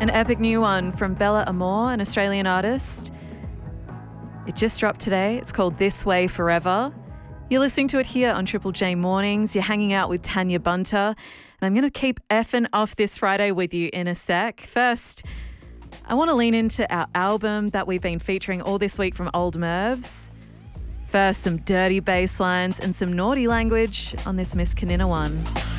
An epic new one from Bella Amor, an Australian artist. It just dropped today. It's called This Way Forever. You're listening to it here on Triple J Mornings. You're hanging out with Tanya Bunter. And I'm going to keep effing off this Friday with you in a sec. First, I want to lean into our album that we've been featuring all this week from Old Mervs. First, some dirty bass lines and some naughty language on this Miss Kanina one.